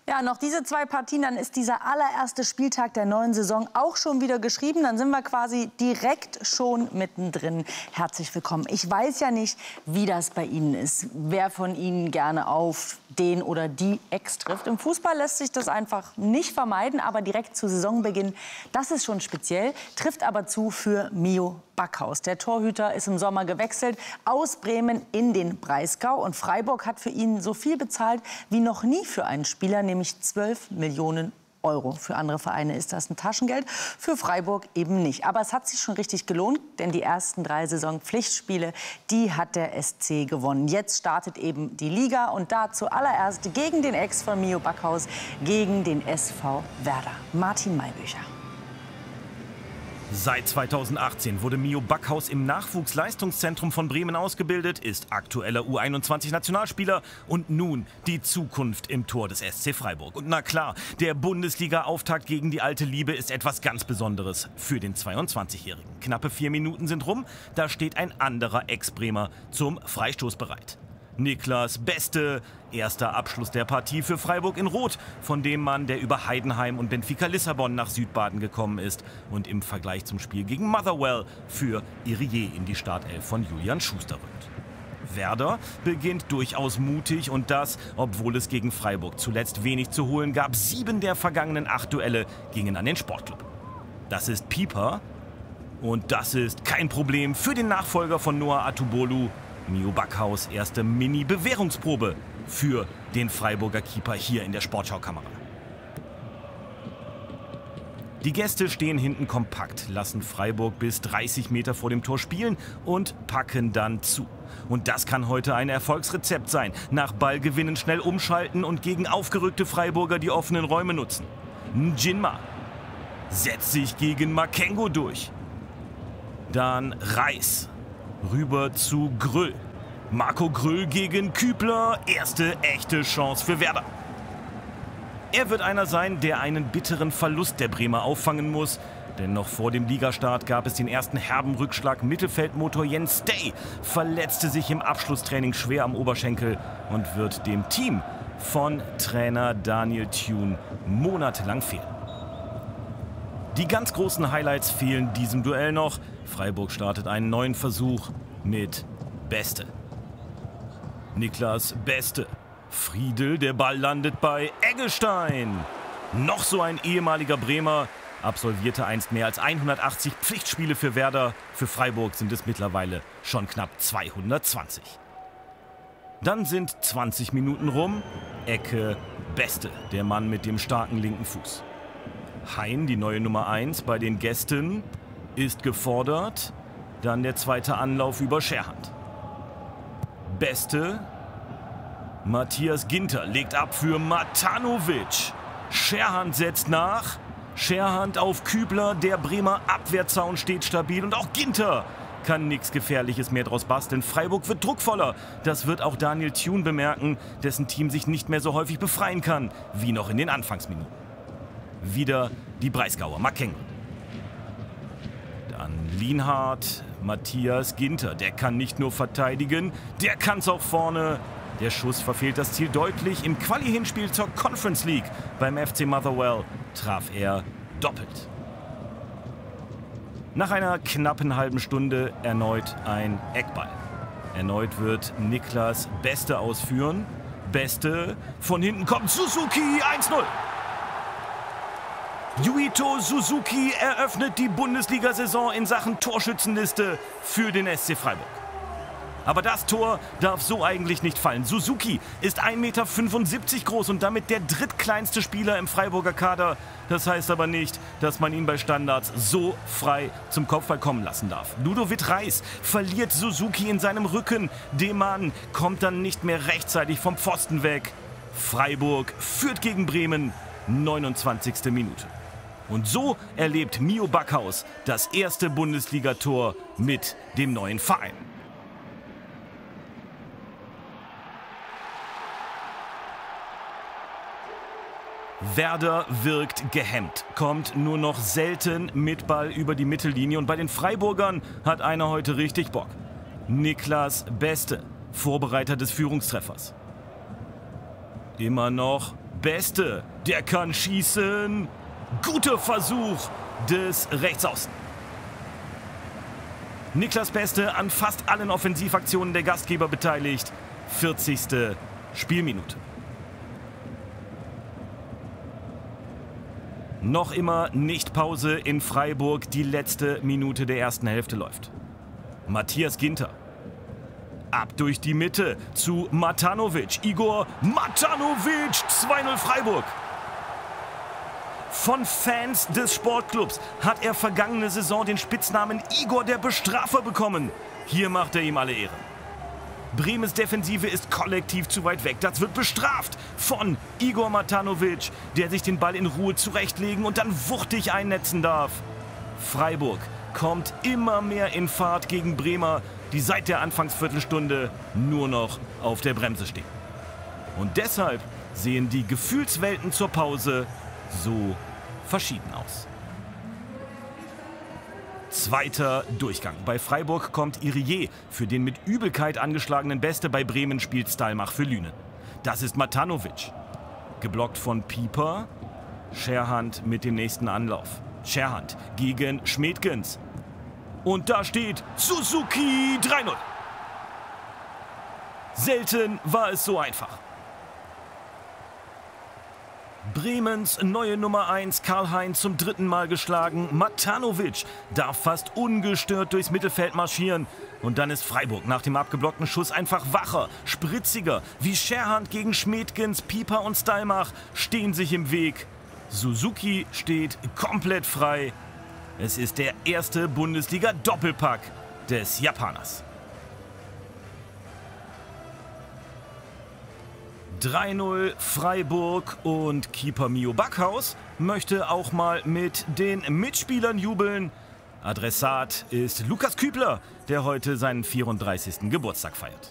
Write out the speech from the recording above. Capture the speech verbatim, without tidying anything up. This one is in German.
Ja, noch diese zwei Partien, dann ist dieser allererste Spieltag der neuen Saison auch schon wieder geschrieben. Dann sind wir quasi direkt schon mittendrin. Herzlich willkommen. Ich weiß ja nicht, wie das bei Ihnen ist, wer von Ihnen gerne auf den oder die Ex trifft. Im Fußball lässt sich das einfach nicht vermeiden, aber direkt zu Saisonbeginn, das ist schon speziell, trifft aber zu für Mio Backhaus. Der Torhüter ist im Sommer gewechselt aus Bremen in den Breisgau und Freiburg hat für ihn so viel bezahlt wie noch nie für einen Spieler, nämlich zwölf Millionen Euro. Für andere Vereine ist das ein Taschengeld, für Freiburg eben nicht. Aber es hat sich schon richtig gelohnt, denn die ersten drei Saisonpflichtspiele, die hat der S C gewonnen. Jetzt startet eben die Liga und da zuallererst gegen den Ex von Mio Backhaus, gegen den S V Werder. Martin Maybücher. Seit zweitausendachtzehn wurde Mio Backhaus im Nachwuchsleistungszentrum von Bremen ausgebildet, ist aktueller U einundzwanzig-Nationalspieler und nun die Zukunft im Tor des S C Freiburg. Und na klar, der Bundesliga-Auftakt gegen die alte Liebe ist etwas ganz Besonderes für den zweiundzwanzigjährigen. Knappe vier Minuten sind rum, da steht ein anderer Ex-Bremer zum Freistoß bereit. Niklas Beste, erster Abschluss der Partie für Freiburg in Rot, von dem Mann, der über Heidenheim und Benfica Lissabon nach Südbaden gekommen ist und im Vergleich zum Spiel gegen Motherwell für Irié in die Startelf von Julian Schuster rückt. Werder beginnt durchaus mutig und das, obwohl es gegen Freiburg zuletzt wenig zu holen gab. Sieben der vergangenen acht Duelle gingen an den Sportclub. Das ist Pieper und das ist kein Problem für den Nachfolger von Noah Atubolu. Mio Backhaus erste Mini-Bewährungsprobe für den Freiburger Keeper hier in der Sportschaukamera. Die Gäste stehen hinten kompakt, lassen Freiburg bis dreißig Meter vor dem Tor spielen und packen dann zu. Und das kann heute ein Erfolgsrezept sein. Nach Ballgewinnen schnell umschalten und gegen aufgerückte Freiburger die offenen Räume nutzen. Njinma setzt sich gegen Makengo durch. Dann Reis. Rüber zu Gröll. Marco Gröll gegen Kübler. Erste echte Chance für Werder. Er wird einer sein, der einen bitteren Verlust der Bremer auffangen muss. Denn noch vor dem Ligastart gab es den ersten herben Rückschlag. Mittelfeldmotor Jens Stay verletzte sich im Abschlusstraining schwer am Oberschenkel und wird dem Team von Trainer Daniel Thune monatelang fehlen. Die ganz großen Highlights fehlen diesem Duell noch. Freiburg startet einen neuen Versuch mit Beste. Niklas Beste. Friedel, der Ball landet bei Eggestein. Noch so ein ehemaliger Bremer, absolvierte einst mehr als hundertachtzig Pflichtspiele für Werder. Für Freiburg sind es mittlerweile schon knapp zweihundertzwanzig. Dann sind zwanzig Minuten rum. Ecke Beste, der Mann mit dem starken linken Fuß. Hein, die neue Nummer eins bei den Gästen, ist gefordert. Dann der zweite Anlauf über Scherhand. Beste. Matthias Ginter legt ab für Matanovic. Scherhand setzt nach. Scherhand auf Kübler. Der Bremer Abwehrzaun steht stabil. Und auch Ginter kann nichts Gefährliches mehr draus basteln. Freiburg wird druckvoller. Das wird auch Daniel Thune bemerken, dessen Team sich nicht mehr so häufig befreien kann wie noch in den Anfangsminuten. Wieder die Breisgauer Makengo. Dann Lienhardt, Matthias Ginter. Der kann nicht nur verteidigen, der kann es auch vorne. Der Schuss verfehlt das Ziel deutlich. Im Quali-Hinspiel zur Conference League beim F C Motherwell traf er doppelt. Nach einer knappen halben Stunde erneut ein Eckball. Erneut wird Niklas Beste ausführen. Beste, von hinten kommt Suzuki, eins null. Yuito Suzuki eröffnet die Bundesliga-Saison in Sachen Torschützenliste für den S C Freiburg. Aber das Tor darf so eigentlich nicht fallen. Suzuki ist ein Meter fünfundsiebzig groß und damit der drittkleinste Spieler im Freiburger Kader. Das heißt aber nicht, dass man ihn bei Standards so frei zum Kopfball kommen lassen darf. Ludovic Reis verliert Suzuki in seinem Rücken. Der Mann kommt dann nicht mehr rechtzeitig vom Pfosten weg. Freiburg führt gegen Bremen, neunundzwanzigste Minute. Und so erlebt Mio Backhaus das erste Bundesligator mit dem neuen Verein. Werder wirkt gehemmt, kommt nur noch selten mit Ball über die Mittellinie. Und bei den Freiburgern hat einer heute richtig Bock. Niklas Beste, Vorbereiter des Führungstreffers. Immer noch Beste, der kann schießen. Guter Versuch des Rechtsaußen. Niklas Beste an fast allen Offensivaktionen der Gastgeber beteiligt. vierzigste Spielminute. Noch immer nicht Pause in Freiburg. Die letzte Minute der ersten Hälfte läuft. Matthias Ginter. Ab durch die Mitte zu Matanovic. Igor Matanovic. zwei null Freiburg. Von Fans des Sportclubs hat er vergangene Saison den Spitznamen Igor der Bestrafer bekommen. Hier macht er ihm alle Ehre. Bremens Defensive ist kollektiv zu weit weg. Das wird bestraft von Igor Matanovic, der sich den Ball in Ruhe zurechtlegen und dann wuchtig einnetzen darf. Freiburg kommt immer mehr in Fahrt gegen Bremer, die seit der Anfangsviertelstunde nur noch auf der Bremse stehen. Und deshalb sehen die Gefühlswelten zur Pause so verschieden aus. Zweiter Durchgang. Bei Freiburg kommt Irié für den mit Übelkeit angeschlagenen Beste. Bei Bremen spielt Stalmach für Lünen. Das ist Matanovic. Geblockt von Pieper. Scherhand mit dem nächsten Anlauf. Scherhand gegen Schmedgens. Und da steht Suzuki drei null. Selten war es so einfach. Bremens neue Nummer eins, Karl-Heinz, zum dritten Mal geschlagen. Matanovic darf fast ungestört durchs Mittelfeld marschieren. Und dann ist Freiburg nach dem abgeblockten Schuss einfach wacher, spritziger. Wie Scherhand gegen Schmedgens, Pieper und Stalmach stehen sich im Weg. Suzuki steht komplett frei. Es ist der erste Bundesliga-Doppelpack des Japaners. drei null Freiburg und Keeper Mio Backhaus möchte auch mal mit den Mitspielern jubeln. Adressat ist Lukas Kübler, der heute seinen vierunddreißigsten Geburtstag feiert.